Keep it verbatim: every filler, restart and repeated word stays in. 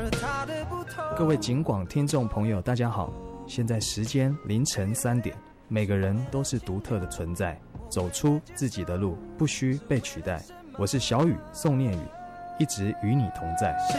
各位警广听众朋友大家好，现在时间凌晨三点，每个人都是独特的存在，走出自己的路，不需被取代。我是小雨宋念宇，一直与你同在。